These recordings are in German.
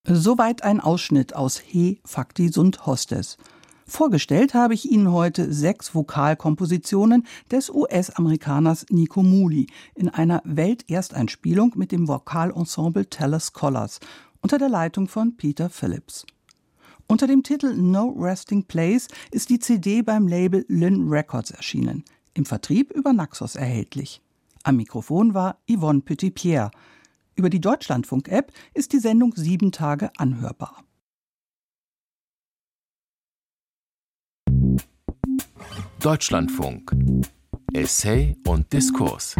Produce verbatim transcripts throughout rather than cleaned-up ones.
Soweit ein Ausschnitt aus He Fakti sunt Hostes. Vorgestellt habe ich Ihnen heute sechs Vokalkompositionen des U S-Amerikaners Nico Muhly in einer Weltersteinspielung mit dem Vokalensemble Teller Scholars unter der Leitung von Peter Phillips. Unter dem Titel No Resting Place ist die C D beim Label Lynn Records erschienen, im Vertrieb über Naxos erhältlich. Am Mikrofon war Yvonne Petit-Pierre. Über die Deutschlandfunk-App ist die Sendung sieben Tage anhörbar. Deutschlandfunk. Essay und Diskurs.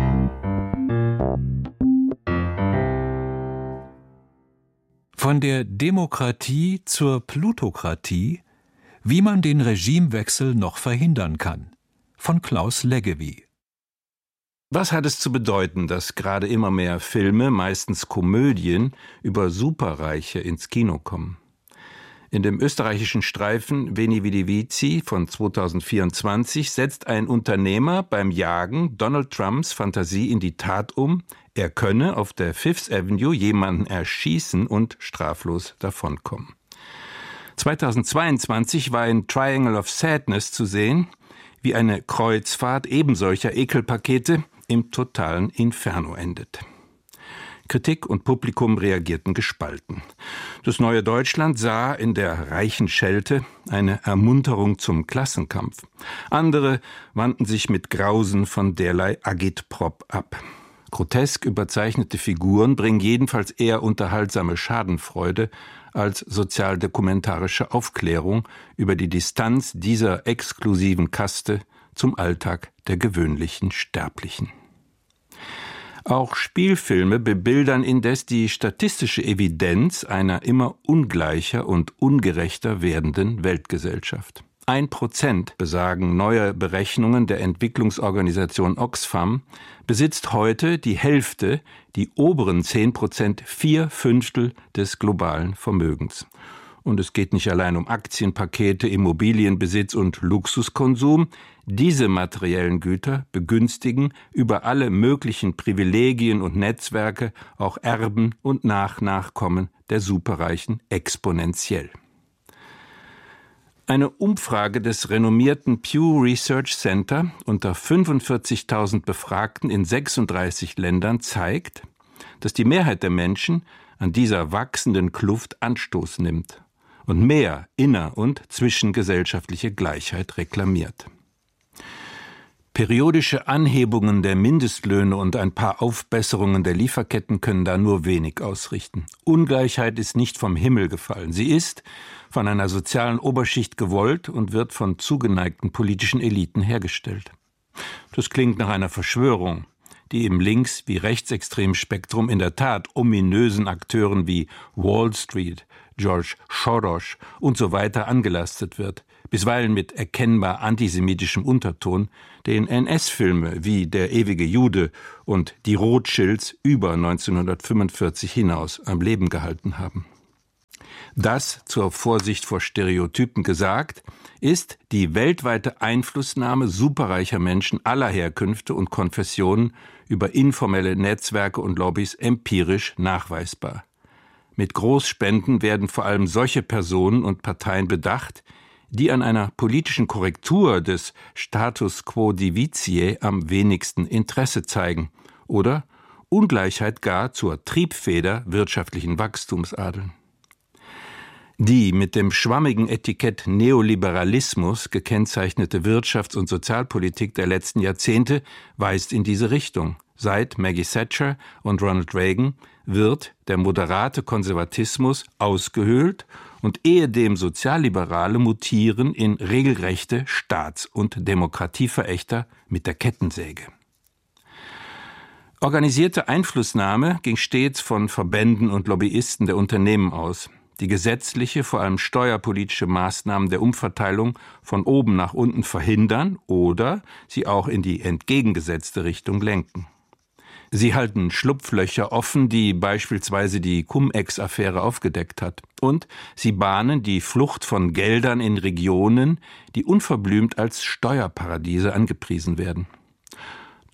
Von der Demokratie zur Plutokratie, wie man den Regimewechsel noch verhindern kann. Von Klaus Leggevi. Was hat es zu bedeuten, dass gerade immer mehr Filme, meistens Komödien, über Superreiche ins Kino kommen? In dem österreichischen Streifen Veni Vidi Vici von zweitausendvierundzwanzig setzt ein Unternehmer beim Jagen Donald Trumps Fantasie in die Tat um, er könne auf der Fifth Avenue jemanden erschießen und straflos davonkommen. zweitausendzweiundzwanzig war in Triangle of Sadness zu sehen, wie eine Kreuzfahrt ebensolcher Ekelpakete im totalen Inferno endet. Kritik und Publikum reagierten gespalten. Das neue Deutschland sah in der reichen Schelte eine Ermunterung zum Klassenkampf. Andere wandten sich mit Grausen von derlei Agitprop ab. Grotesk überzeichnete Figuren bringen jedenfalls eher unterhaltsame Schadenfreude als sozialdokumentarische Aufklärung über die Distanz dieser exklusiven Kaste zum Alltag der gewöhnlichen Sterblichen. Auch Spielfilme bebildern indes die statistische Evidenz einer immer ungleicher und ungerechter werdenden Weltgesellschaft. Ein Prozent, besagen neue Berechnungen der Entwicklungsorganisation Oxfam, besitzt heute die Hälfte, die oberen zehn Prozent, vier Fünftel des globalen Vermögens. Und es geht nicht allein um Aktienpakete, Immobilienbesitz und Luxuskonsum. Diese materiellen Güter begünstigen über alle möglichen Privilegien und Netzwerke auch Erben und Nachnachkommen der Superreichen exponentiell. Eine Umfrage des renommierten Pew Research Center unter fünfundvierzigtausend Befragten in sechsunddreißig Ländern zeigt, dass die Mehrheit der Menschen an dieser wachsenden Kluft Anstoß nimmt und mehr inner- und zwischengesellschaftliche Gleichheit reklamiert. Periodische Anhebungen der Mindestlöhne und ein paar Aufbesserungen der Lieferketten können da nur wenig ausrichten. Ungleichheit ist nicht vom Himmel gefallen. Sie ist von einer sozialen Oberschicht gewollt und wird von zugeneigten politischen Eliten hergestellt. Das klingt nach einer Verschwörung, die im links- wie rechtsextremen Spektrum in der Tat ominösen Akteuren wie Wall Street, George Soros und so weiter angelastet wird, bisweilen mit erkennbar antisemitischem Unterton, den N S-Filme wie Der ewige Jude und Die Rothschilds über neunzehnhundertfünfundvierzig hinaus am Leben gehalten haben. Das, zur Vorsicht vor Stereotypen gesagt, ist die weltweite Einflussnahme superreicher Menschen aller Herkünfte und Konfessionen über informelle Netzwerke und Lobbys empirisch nachweisbar. Mit Großspenden werden vor allem solche Personen und Parteien bedacht, die an einer politischen Korrektur des Status quo divitiae am wenigsten Interesse zeigen oder Ungleichheit gar zur Triebfeder wirtschaftlichen Wachstums adeln. Die mit dem schwammigen Etikett Neoliberalismus gekennzeichnete Wirtschafts- und Sozialpolitik der letzten Jahrzehnte weist in diese Richtung. Seit Maggie Thatcher und Ronald Reagan wird der moderate Konservatismus ausgehöhlt und ehedem Sozialliberale mutieren in regelrechte Staats- und Demokratieverächter mit der Kettensäge. Organisierte Einflussnahme ging stets von Verbänden und Lobbyisten der Unternehmen aus, die gesetzliche, vor allem steuerpolitische Maßnahmen der Umverteilung von oben nach unten verhindern oder sie auch in die entgegengesetzte Richtung lenken. Sie halten Schlupflöcher offen, die beispielsweise die Cum-Ex-Affäre aufgedeckt hat. Und sie bahnen die Flucht von Geldern in Regionen, die unverblümt als Steuerparadiese angepriesen werden.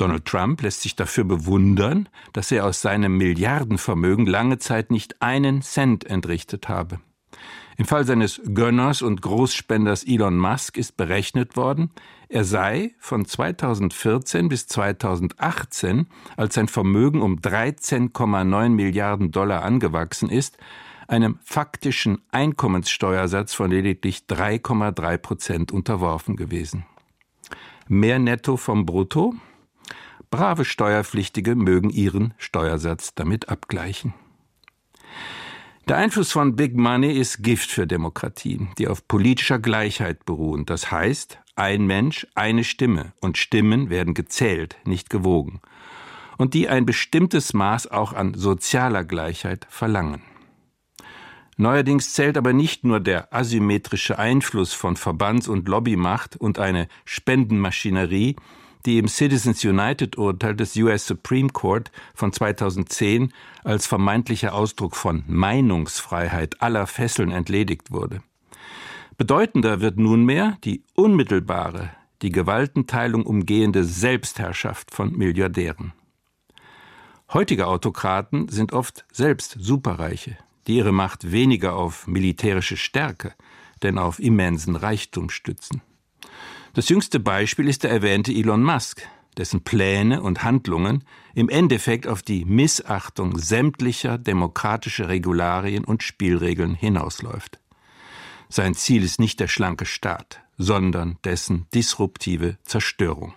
Donald Trump lässt sich dafür bewundern, dass er aus seinem Milliardenvermögen lange Zeit nicht einen Cent entrichtet habe. Im Fall seines Gönners und Großspenders Elon Musk ist berechnet worden, er sei von zweitausendvierzehn bis zweitausendachtzehn, als sein Vermögen um dreizehn Komma neun Milliarden Dollar angewachsen ist, einem faktischen Einkommenssteuersatz von lediglich drei Komma drei Prozent unterworfen gewesen. Mehr Netto vom Brutto? Brave Steuerpflichtige mögen ihren Steuersatz damit abgleichen. Der Einfluss von Big Money ist Gift für Demokratien, die auf politischer Gleichheit beruhen. Das heißt, ein Mensch, eine Stimme und Stimmen werden gezählt, nicht gewogen. Und die ein bestimmtes Maß auch an sozialer Gleichheit verlangen. Neuerdings zählt aber nicht nur der asymmetrische Einfluss von Verbands- und Lobbymacht und eine Spendenmaschinerie, die im Citizens United-Urteil des U S Supreme Court von zweitausendzehn als vermeintlicher Ausdruck von Meinungsfreiheit aller Fesseln entledigt wurde. Bedeutender wird nunmehr die unmittelbare, die Gewaltenteilung umgehende Selbstherrschaft von Milliardären. Heutige Autokraten sind oft selbst Superreiche, die ihre Macht weniger auf militärische Stärke, denn auf immensen Reichtum stützen. Das jüngste Beispiel ist der erwähnte Elon Musk, dessen Pläne und Handlungen im Endeffekt auf die Missachtung sämtlicher demokratischer Regularien und Spielregeln hinausläuft. Sein Ziel ist nicht der schlanke Staat, sondern dessen disruptive Zerstörung.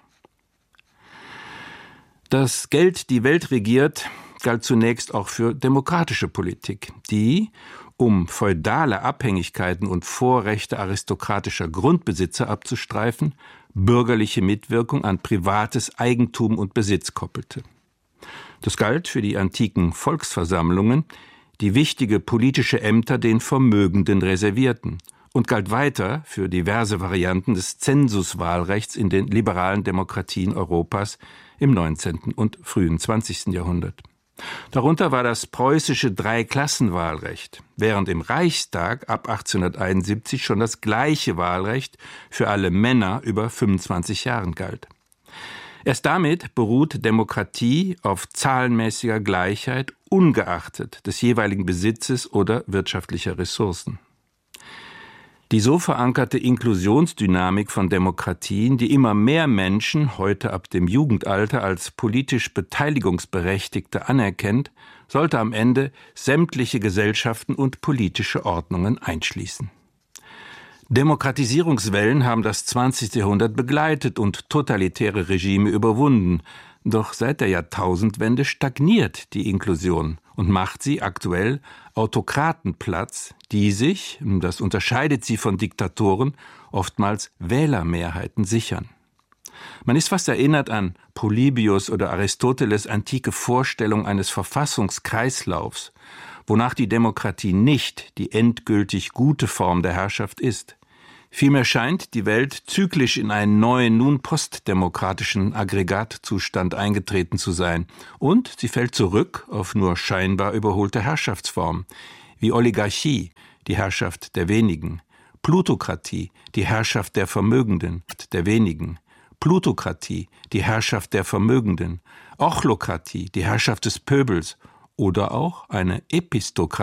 Dass Geld die Welt regiert, galt zunächst auch für demokratische Politik, die, um feudale Abhängigkeiten und Vorrechte aristokratischer Grundbesitzer abzustreifen, bürgerliche Mitwirkung an privates Eigentum und Besitz koppelte. Das galt für die antiken Volksversammlungen, die wichtige politische Ämter den Vermögenden reservierten, und galt weiter für diverse Varianten des Zensuswahlrechts in den liberalen Demokratien Europas im neunzehnten und frühen zwanzigsten Jahrhundert. Darunter war das preußische Dreiklassenwahlrecht, während im Reichstag ab achtzehnhunderteinundsiebzig schon das gleiche Wahlrecht für alle Männer über fünfundzwanzig Jahren galt. Erst damit beruht Demokratie auf zahlenmäßiger Gleichheit, ungeachtet des jeweiligen Besitzes oder wirtschaftlicher Ressourcen. Die so verankerte Inklusionsdynamik von Demokratien, die immer mehr Menschen heute ab dem Jugendalter als politisch Beteiligungsberechtigte anerkennt, sollte am Ende sämtliche Gesellschaften und politische Ordnungen einschließen. Demokratisierungswellen haben das zwanzigste Jahrhundert begleitet und totalitäre Regime überwunden. Doch seit der Jahrtausendwende stagniert die Inklusion und macht sie aktuell Autokratenplatz, die sich, das unterscheidet sie von Diktatoren, oftmals Wählermehrheiten sichern. Man ist fast erinnert an Polybius oder Aristoteles' antike Vorstellung eines Verfassungskreislaufs, wonach die Demokratie nicht die endgültig gute Form der Herrschaft ist. Vielmehr scheint die Welt zyklisch in einen neuen, nun postdemokratischen Aggregatzustand eingetreten zu sein. Und sie fällt zurück auf nur scheinbar überholte Herrschaftsformen, wie Oligarchie, die Herrschaft der wenigen, Plutokratie, die Herrschaft der Vermögenden, der wenigen, Plutokratie, die Herrschaft der Vermögenden, Ochlokratie, die Herrschaft des Pöbels oder auch eine Epistokratie,